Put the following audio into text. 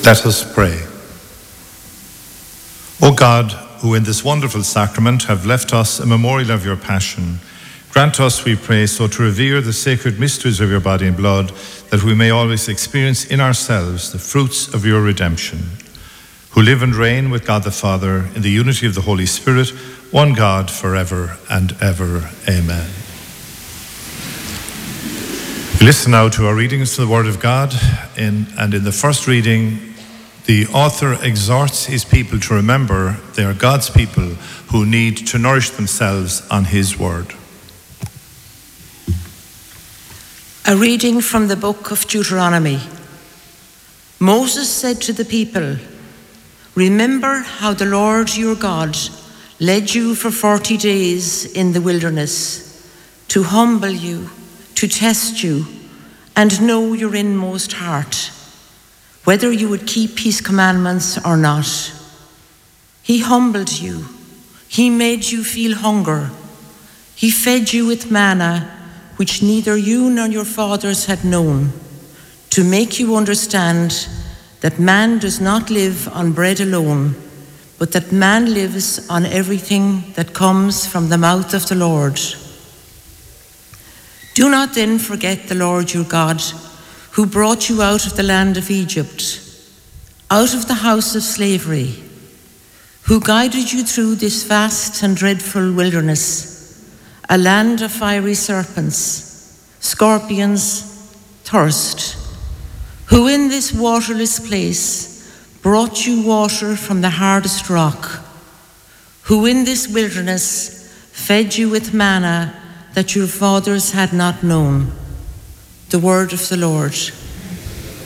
Let us pray. O God, who in this wonderful sacrament have left us a memorial of your passion, grant us, we pray, so to revere the sacred mysteries of your body and blood, that we may always experience in ourselves the fruits of your redemption, who live and reign with God the Father in the unity of the Holy Spirit, one God, forever and ever. Amen. We listen now to our readings to the Word of God, and in the first reading, the author exhorts his people to remember they are God's people who need to nourish themselves on his Word. A reading from the book of Deuteronomy. Moses said to the people, "Remember how the Lord your God led you for 40 days in the wilderness, to humble you, to test you, and know your inmost heart, whether you would keep his commandments or not. He humbled you. He made you feel hunger. He fed you with manna, which neither you nor your fathers had known, to make you understand that man does not live on bread alone, but that man lives on everything that comes from the mouth of the Lord. Do not then forget the Lord your God, who brought you out of the land of Egypt, out of the house of slavery, who guided you through this vast and dreadful wilderness, a land of fiery serpents, scorpions, thirst, who in this waterless place brought you water from the hardest rock, who in this wilderness fed you with manna that your fathers had not known." The word of the Lord.